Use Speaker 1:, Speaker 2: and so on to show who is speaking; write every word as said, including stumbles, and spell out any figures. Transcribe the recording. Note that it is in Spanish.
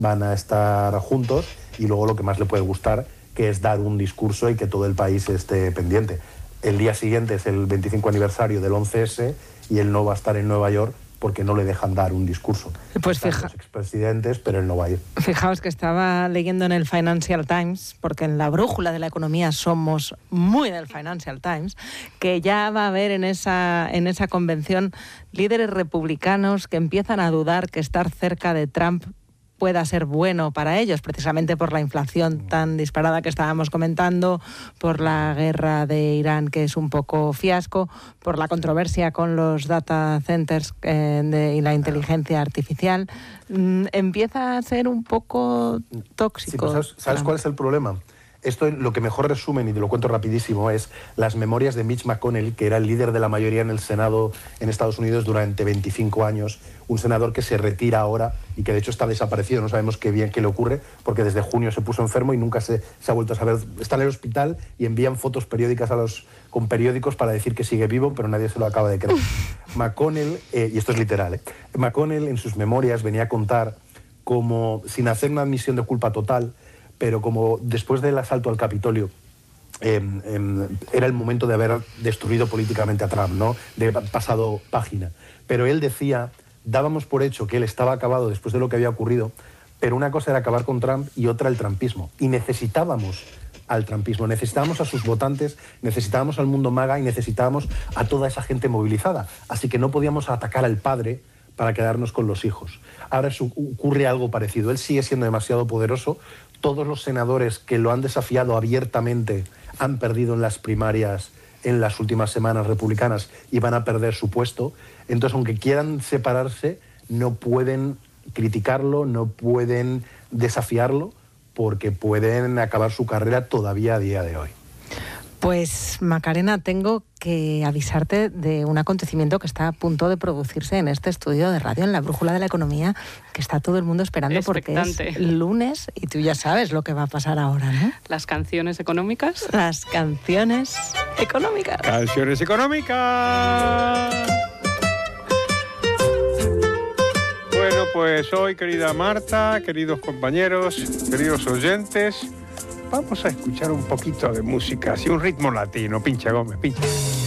Speaker 1: van a estar juntos, y luego lo que más le puede gustar, que es dar un discurso y que todo el país esté pendiente. El día siguiente es el veinticinco aniversario del once ese y él no va a estar en Nueva York porque no le dejan dar un discurso.
Speaker 2: Pues
Speaker 1: Están
Speaker 2: fija...
Speaker 1: los expresidentes, pero él no va a ir.
Speaker 2: Fijaos que estaba leyendo en el Financial Times, porque en la brújula de la economía somos muy del Financial Times, que ya va a haber en esa, en esa convención líderes republicanos que empiezan a dudar que estar cerca de Trump pueda ser bueno para ellos, precisamente por la inflación tan disparada que estábamos comentando, por la guerra de Irán, que es un poco fiasco, por la controversia con los data centers eh, de, y la inteligencia artificial. Mm, empieza a ser un poco tóxico.
Speaker 1: Sí, pues ¿sabes, ¿sabes cuál es el problema? Esto lo que mejor resumen, y te lo cuento rapidísimo, es las memorias de Mitch McConnell, que era el líder de la mayoría en el Senado en Estados Unidos durante veinticinco años, un senador que se retira ahora y que de hecho está desaparecido, no sabemos qué bien qué le ocurre, porque desde junio se puso enfermo y nunca se, se ha vuelto a saber. Está en el hospital y envían fotos periódicas a los, con periódicos para decir que sigue vivo, pero nadie se lo acaba de creer. McConnell, eh, y esto es literal, eh, McConnell en sus memorias venía a contar como, sin hacer una admisión de culpa total, pero como después del asalto al Capitolio eh, eh, era el momento de haber destruido políticamente a Trump, ¿no? De pasado página. Pero él decía, dábamos por hecho que él estaba acabado después de lo que había ocurrido, pero una cosa era acabar con Trump y otra el trumpismo. Y necesitábamos al trumpismo, necesitábamos a sus votantes, necesitábamos al mundo MAGA y necesitábamos a toda esa gente movilizada. Así que no podíamos atacar al padre para quedarnos con los hijos. Ahora ocurre algo parecido. Él sigue siendo demasiado poderoso. Todos los senadores que lo han desafiado abiertamente han perdido en las primarias en las últimas semanas republicanas y van a perder su puesto. Entonces, aunque quieran separarse, no pueden criticarlo, no pueden desafiarlo, porque pueden acabar su carrera todavía a día de hoy.
Speaker 2: Pues, Macarena, tengo que avisarte de un acontecimiento que está a punto de producirse en este estudio de radio, en la Brújula de la Economía, que está todo el mundo esperando porque es lunes y tú ya sabes lo que va a pasar ahora, ¿no?
Speaker 3: Las canciones económicas.
Speaker 2: Las canciones económicas.
Speaker 4: Canciones económicas. Bueno, pues hoy, querida Marta, queridos compañeros, queridos oyentes, vamos a escuchar un poquito de música, así un ritmo latino. Pincha, Gómez, pincha.